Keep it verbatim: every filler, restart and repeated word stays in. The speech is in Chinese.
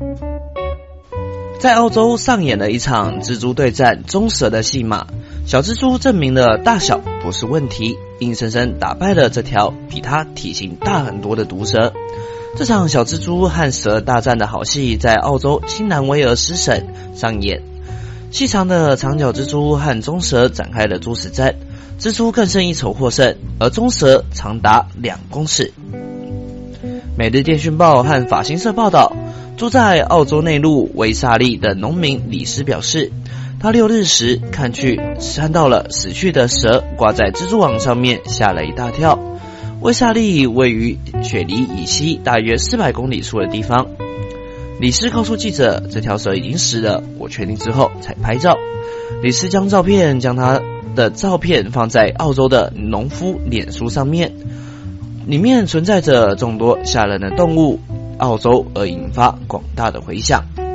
在澳洲上演了一场蜘蛛对战棕蛇的戏码，小蜘蛛证明了大小不是问题，硬生生打败了这条比它体型大很多的毒蛇。这场小蜘蛛和蛇大战的好戏在澳洲新南威尔斯省上演，细长的长角蜘蛛和棕蛇展开了殊死战，蜘蛛更胜一筹获胜，而棕蛇长达两公尺。每日电讯报和法新社报道，住在澳洲内陆威萨利的农民李斯表示，他六日时看去看到了死去的蛇挂在蜘蛛网上面，吓了一大跳。威萨利位于雪梨以西大约四百公里处的地方。李斯告诉记者，这条蛇已经死了，我确定之后才拍照。李斯将照片将他的照片放在澳洲的农夫脸书上面，里面存在着众多吓人的动物澳洲，而引发广大的回响。